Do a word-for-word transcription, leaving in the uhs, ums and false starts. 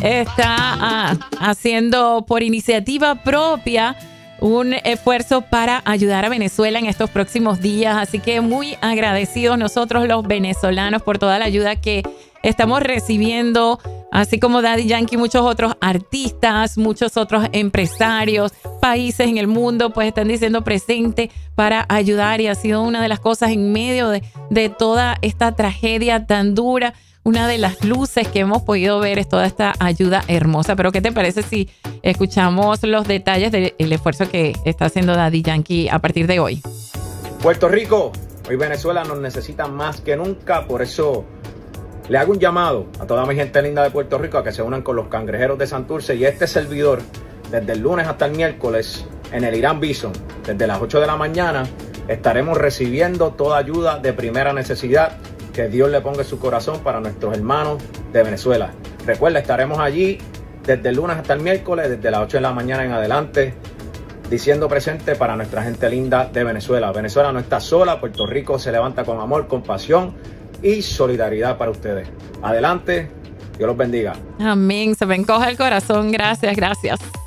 está ah, haciendo por iniciativa propia un esfuerzo para ayudar a Venezuela en estos próximos días. Así que muy agradecidos nosotros los venezolanos por toda la ayuda que estamos recibiendo, así como Daddy Yankee, muchos otros artistas, muchos otros empresarios, países en el mundo, pues están diciendo presente para ayudar, y ha sido una de las cosas en medio de, de toda esta tragedia tan dura. Una de las luces que hemos podido ver es toda esta ayuda hermosa. Pero ¿qué te parece si escuchamos los detalles del esfuerzo que está haciendo Daddy Yankee a partir de hoy? Puerto Rico, hoy Venezuela nos necesita más que nunca, por eso le hago un llamado a toda mi gente linda de Puerto Rico a que se unan con los cangrejeros de Santurce y este servidor desde el lunes hasta el miércoles en el Irán Bison. Desde las ocho de la mañana estaremos recibiendo toda ayuda de primera necesidad que Dios le ponga en su corazón para nuestros hermanos de Venezuela. Recuerda, estaremos allí desde el lunes hasta el miércoles, desde las ocho de la mañana en adelante, diciendo presente para nuestra gente linda de Venezuela. Venezuela no está sola, Puerto Rico se levanta con amor, compasión y solidaridad para ustedes. Adelante, Dios los bendiga. Amén, se me encoge el corazón. Gracias, gracias.